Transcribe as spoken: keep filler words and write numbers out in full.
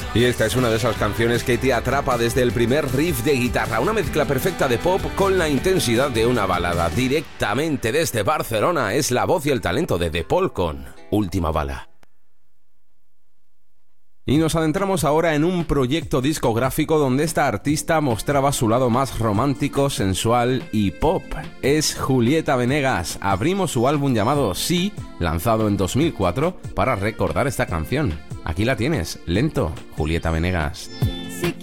Y esta es una de esas canciones que te atrapa desde el primer riff de guitarra, una mezcla perfecta de pop con la intensidad de una balada. Directamente desde Barcelona es la voz y el talento de De Paul con Última Bala. Y nos adentramos ahora en un proyecto discográfico donde esta artista mostraba su lado más romántico, sensual y pop. Es Julieta Venegas. Abrimos su álbum llamado Sí, lanzado en dos mil cuatro, para recordar esta canción. Aquí la tienes, Lento, Julieta Venegas.